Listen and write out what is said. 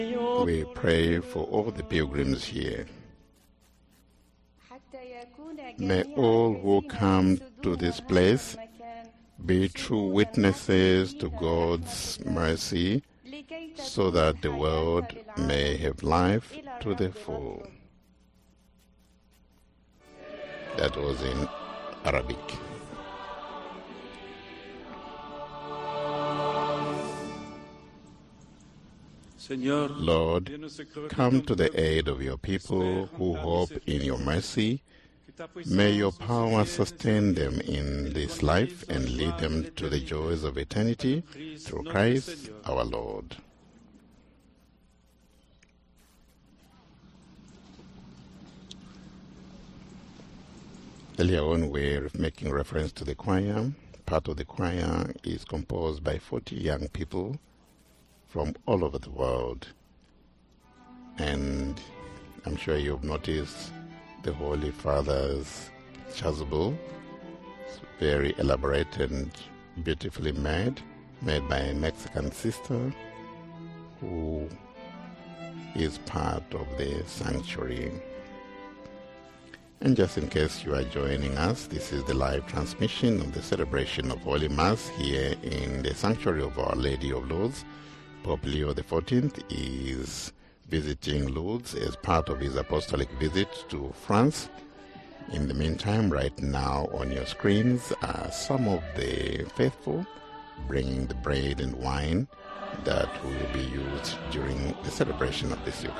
We pray for all the pilgrims here. May all who come to this place be true witnesses to God's mercy, so that the world may have life to the full. That was in Arabic. Lord, come to the aid of your people who hope in your mercy. May your power sustain them in this life and lead them to the joys of eternity through Christ our Lord. Earlier on, we're making reference to the choir. Part of the choir is composed by 40 young people from all over the world. And I'm sure you've noticed the Holy Father's chasuble. It's very elaborate and beautifully made by a Mexican sister who is part of the sanctuary. And just in case you are joining us, this is the live transmission of the celebration of Holy Mass here in the Sanctuary of Our Lady of Lourdes. Pope Leo XIV is visiting Lourdes as part of his apostolic visit to France. In the meantime, right now on your screens are some of the faithful bringing the bread and wine that will be used during the celebration of this Eucharist.